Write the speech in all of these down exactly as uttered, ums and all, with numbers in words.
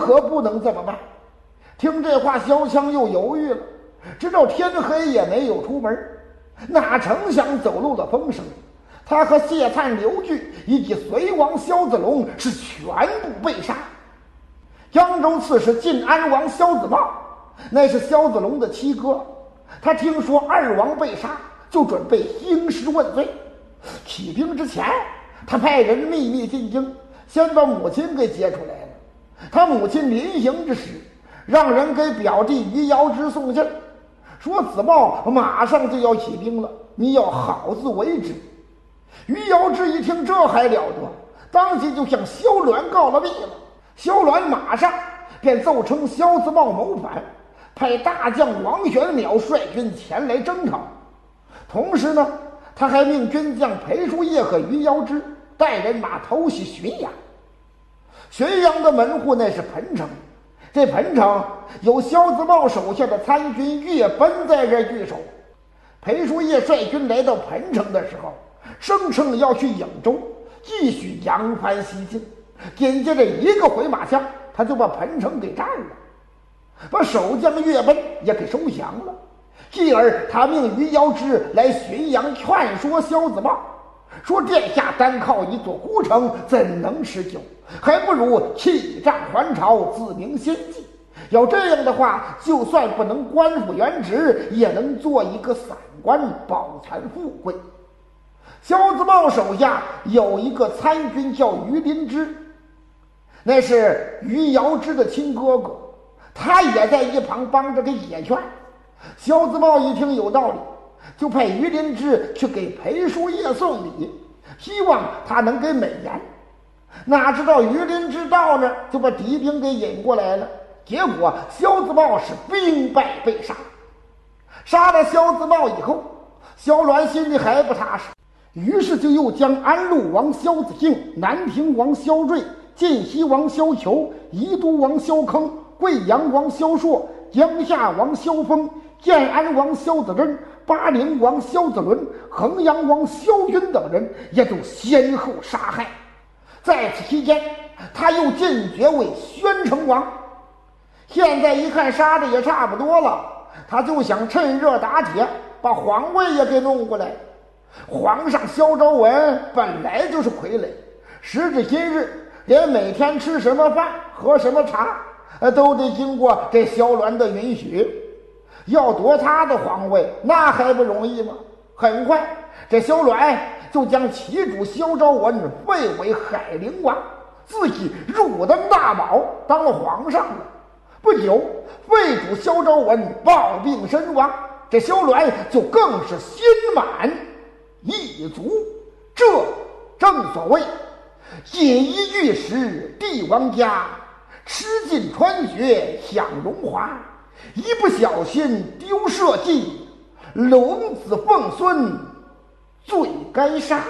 可不能这么办。听这话，萧枪又犹豫了，直到天黑也没有出门。哪成想走漏了风声，他和谢灿、刘据以及隋王萧子龙是全部被杀。江州刺史晋安王萧子茂，那是萧子龙的七哥，他听说二王被杀，就准备兴师问罪。起兵之前，他派人秘密进京，先把母亲给接出来了。他母亲临行之时，让人给表弟于遥之送信，说子茂马上就要起兵了，你要好自为之。于遥之一听，这还了得，当即就向萧鸾告了密了。萧鸾马上便奏称萧子茂谋反，派大将王玄邈率军前来征讨。同时呢，他还命军将裴叔业和于遥之带人马偷袭浔阳。浔阳的门户那是彭城，这彭城有萧子茂手下的参军岳奔在这据守。裴叔业率军来到彭城的时候，声称要去颍州继续扬帆西进，紧接着一个回马枪，他就把彭城给占了，把守将岳奔也给收降了。继而他命于遥之来浔阳劝说萧子茂，说殿下单靠一座孤城怎能持久，还不如弃战还朝，自明先计。要这样的话，就算不能官复原职，也能做一个散官，保全富贵。萧子茂手下有一个参军叫于林之，那是于遥之的亲哥哥，他也在一旁帮着给解劝。萧子茂一听有道理，就派于林之去给裴叔业送礼，希望他能给美言。哪知道于林之到那儿就把敌兵给引过来了，结果萧子茂是兵败被杀。杀了萧子茂以后，萧鸾心里还不踏实，于是就又将安陆王萧子敬、南平王萧睿、晋西王萧求、宜都王萧坑、贵阳王萧硕、江夏王萧峰、建安王萧子真、巴陵王萧子伦、衡阳王萧军等人也都先后杀害。在此期间，他又进爵为宣城王。现在一看杀的也差不多了，他就想趁热打铁，把皇位也给弄过来。皇上萧昭文本来就是傀儡，时至今日，连每天吃什么饭喝什么茶都得经过这萧鸾的允许。要夺他的皇位，那还不容易吗？很快，这萧鸾就将其主萧昭文废为海陵王，自己入登大宝，当了皇上了。不久，废主萧昭文暴病身亡，这萧鸾就更是心满意足。这正所谓锦衣玉食帝王家，吃尽穿穴享荣华，一不小心丢社稷，龙子凤孙罪该杀。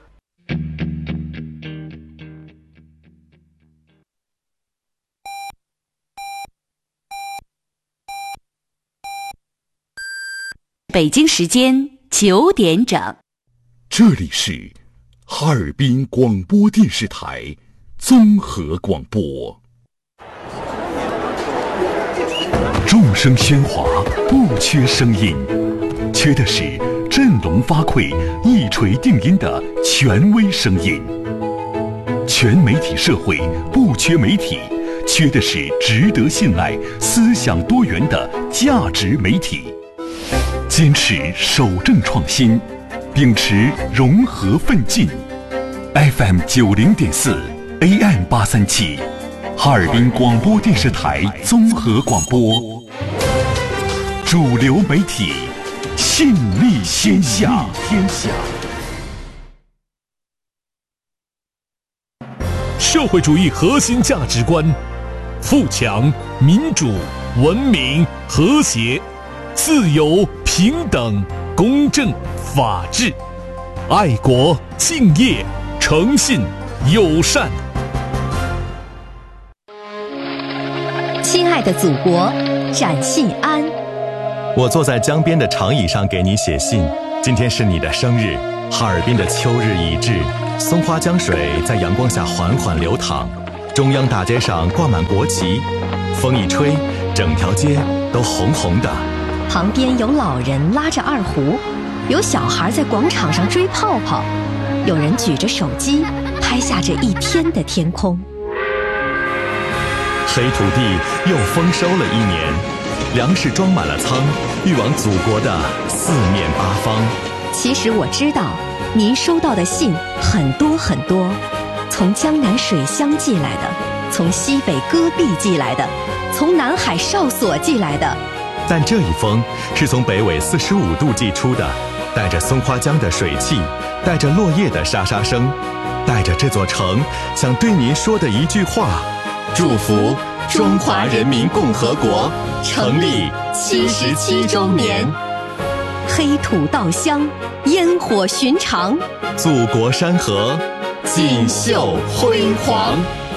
北京时间九点整， 这里是哈尔滨广播电视台综合广播。众声喧哗，不缺声音，缺的是振聋发聩、一锤定音的权威声音。全媒体社会不缺媒体，缺的是值得信赖、思想多元的价值媒体。坚持守正创新，秉持融合奋进。F M 九零点四 A M 八三七，哈尔滨广播电视台综合广播，主流媒体，信力天下。天下。 社会主义核心价值观：富强、民主、文明、和谐、自由、平等、公正、法治、爱国、敬业、诚信、友善。 亲爱的祖国，展信安。 我坐在江边的长椅上给你写信，今天是你的生日。哈尔滨的秋日已至，松花江水在阳光下缓缓流淌， 中央大街上挂满国旗，风一吹，整条街都红红的。 旁边有老人拉着二胡，有小孩在广场上追泡泡，有人举着手机拍下这一天的天空。 黑土地又丰收了一年，粮食装满了仓，运往祖国的四面八方。 其实我知道，您收到的信很多很多，从江南水乡寄来的，从西北戈壁寄来的，从南海哨所寄来的。 但这一封是从北纬四十五度寄出的，带着松花江的水汽，带着落叶的沙沙声，带着这座城想对您说的一句话：祝福中华人民共和国成立七十七周年。 黑土稻香，烟火寻常， 祖国山河锦绣辉煌。